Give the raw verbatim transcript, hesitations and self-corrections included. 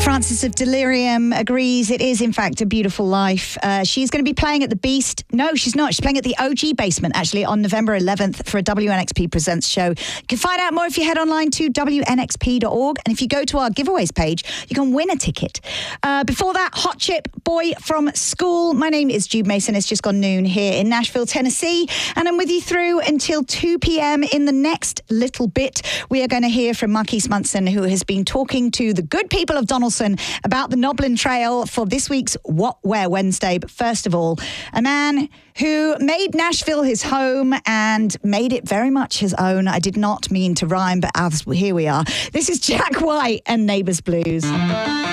Frances of Delirium agrees it is, in fact, a beautiful life. Uh, she's going to be playing at the Beast. No, she's not. She's playing at the O G Basement, actually, on November eleventh for a W N X P Presents show. You can find out more if you head online to W N X P dot org. And if you go to our giveaways page, you can win a ticket. Uh, before that, Hot Chip, Boy from School. My name is Jude Mason. It's just gone noon here in Nashville, Tennessee. And I'm with you through until two p.m. In the next little bit, we are going to hear from Marquise Munson, who has been talking to the good people of Donaldson about the Noblin Trail for this week's What Wear Wednesday. But first of all, a man who made Nashville his home and made it very much his own. I did not mean to rhyme, but as here we are. This is Jack White and Neighbours Blues.